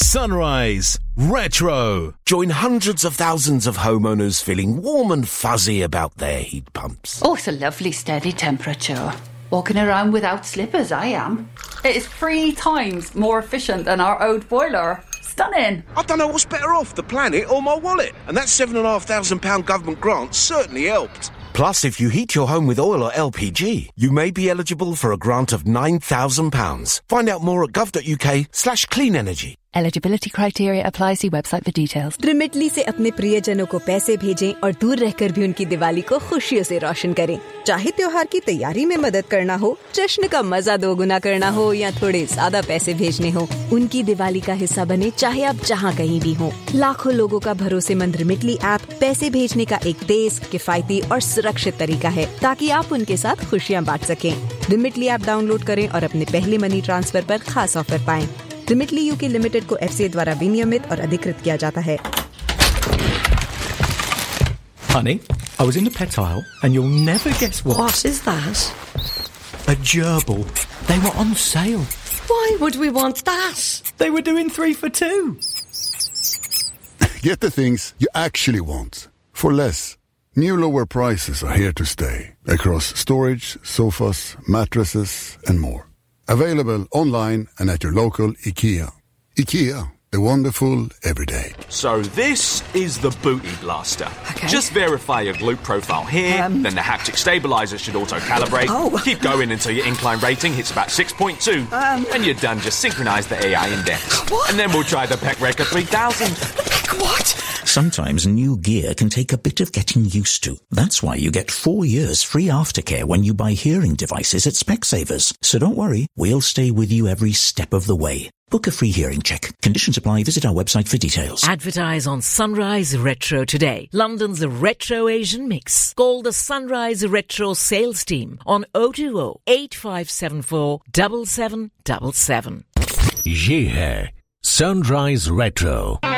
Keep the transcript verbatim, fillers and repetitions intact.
Sunrise Retro. Join hundreds of thousands of homeowners feeling warm and fuzzy about their heat pumps. Oh, it's a lovely steady temperature. Walking around without slippers, I am. It is three times more efficient than our old boiler. Stunning. I don't know what's better off, the planet or my wallet. And that seven and a half thousand pound government grant certainly helped. Plus, if you heat your home with oil or L P G, you may be eligible for a grant of nine thousand pounds. Find out more at gov.uk slash clean energy. Eligibility criteria apply. See website for details. Remitly से अपने प्रियजनों को पैसे भेजें और दूर रहकर भी उनकी दिवाली को खुशियों से रोशन करें। चाहे त्योहार की तैयारी में मदद करना हो, जश्न का मजा दोगुना करना हो या थोड़े ज्यादा पैसे भेजने हो, उनकी दिवाली का हिस्सा बने चाहे आप जहां कहीं भी हो। लाखों लोगों का भरोसेमंद रिमिटली ऐप पैसे भेजने का एक तेज, किफायती और सुरक्षित तरीका है ताकि आप उनके साथ खुशियां बांट सकें। रिमिटली ऐप डाउनलोड करें और अपने पहले मनी ट्रांसफर पर खास ऑफर पाएं। रिमिटली यूके लिमिटेड को एफसीए द्वारा विनियमित और अधिकृत किया जाता है। Honey, I was in the pet aisle and you'll never guess what. What is that? A gerbil. They were on sale. Why would we want that? They were doing three for two. Get the things you actually want for less. New lower prices are here to stay across storage, sofas, mattresses and more. Available online and at your local IKEA. IKEA, the wonderful everyday. So this is the Booty Blaster. Okay. Just verify your glute profile here, Um. then the haptic stabilizer should auto-calibrate. Oh. Keep going until your incline rating hits about six point two. Um. When you're done, just synchronize the A I index. What? And then we'll try the Pec Record three thousand. What? Sometimes new gear can take a bit of getting used to. That's why you get four years free aftercare when you buy hearing devices at Specsavers. So don't worry, we'll stay with you every step of the way. Book a free hearing check. Conditions apply. Visit our website for details. Advertise on Sunrise Retro today. London's Retro Asian mix. Call the Sunrise Retro sales team on oh two oh, eight five seven four, seven seven seven seven. ये है Sunrise Retro.